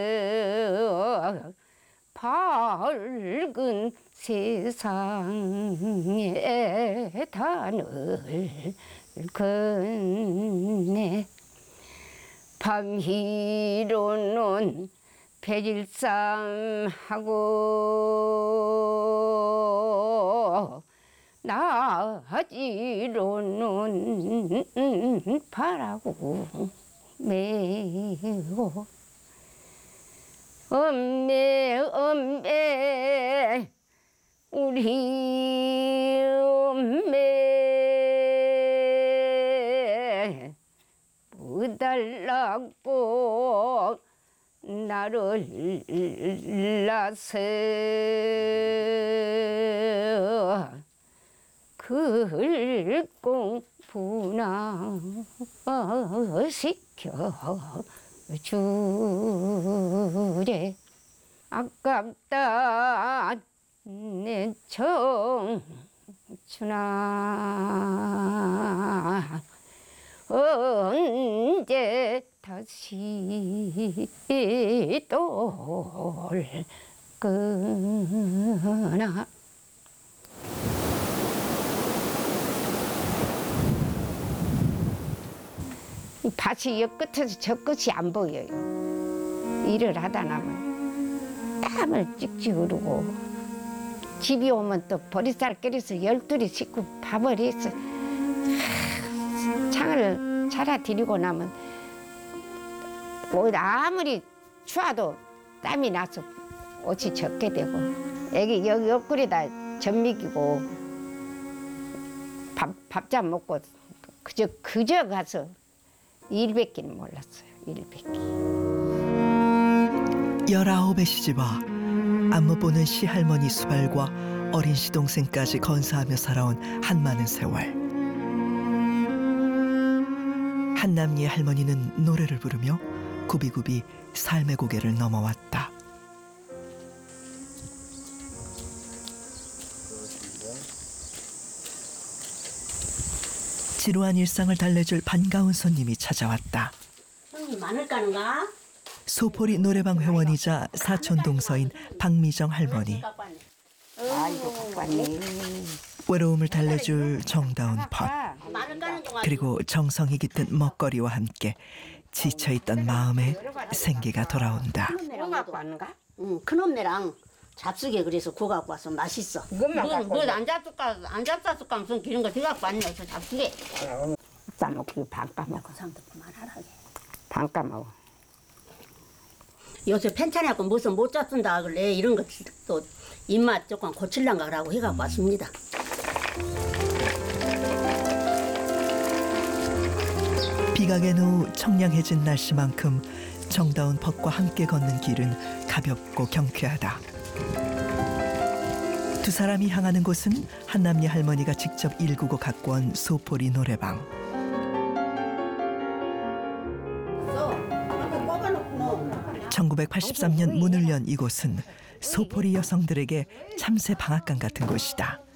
밝은 세상에 단을 건네 밤이로는 배질쌈하고 낮이로는 바라고 매고 엄매 엄매 우리 엄매 무달라고 나를 낳아서 글공부나 시켜 주래 아깝다 내 청춘아 언제 다시 또 올거나. 밭이 여 끝에서 저 끝이 안 보여요. 일을 하다 나면 땀을 찍찍 흐르고 집이 오면 또 보리쌀 끓여서 12리 식구 밥을 해서 창을 차려드리고 나면 옷 아무리 추워도 땀이 나서 옷이 젖게 되고 애기 여기 옆구리다 젖 먹이고 밥잘 먹고 그저 가서 일밖에는 몰랐어요. 일밖에. 19의 시집와 안못 보는 시할머니 수발과 어린 시동생까지 건사하며 살아온 한많은 세월. 한남리의 할머니는 노래를 부르며 굽이굽이 삶의 고개를 넘어왔다. 지루한 일상을 달래줄 반가운 손님이 찾아왔다. 형님 마늘 까는가? 소포리 노래방 회원이자 사촌 동서인 박미정 할머니. 아이고 바빴네. 외로움을 달래줄 정다운 pot 그리고 정성이 깃든 먹거리와 함께 지쳐있던 마음에 생기가 돌아온다. 그거 갖고 왔는가? 응, 큰엄매랑 잡수게 그래서 구워 갖고 와서 맛있어. 그것만 갖고 왔어. 안 잡쌌을까 무슨 기런 거 들어갖고 왔네. 저 잡수게. 싸먹기 반 까먹어. 그 사람들 그만하라게. 반 까먹어. 요새 편찮아갖고 무슨 못 잡순다 그래. 이런 거 또 입맛 조금 고칠란가 라고 해갖고 왔습니다. 비가 갠 후 청량해진 날씨만큼 정다운 벗과 함께 걷는 길은 가볍고 경쾌하다. 두 사람이 향하는 곳은 한남리 할머니가 직접 일구고 갖고 온 소포리 노래방. 1983년 문을 연 이곳은 소포리 여성들에게 참새 방앗간 같은 곳이다.